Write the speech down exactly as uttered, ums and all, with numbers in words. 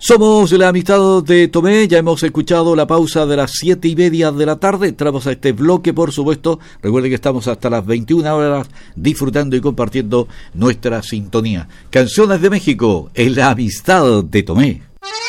Somos la amistad de Tomé, ya hemos escuchado la pausa de las siete y media de la tarde, entramos a este bloque, por supuesto. Recuerden que estamos hasta las veintiuna horas disfrutando y compartiendo nuestra sintonía. Canciones de México, en la amistad de Tomé.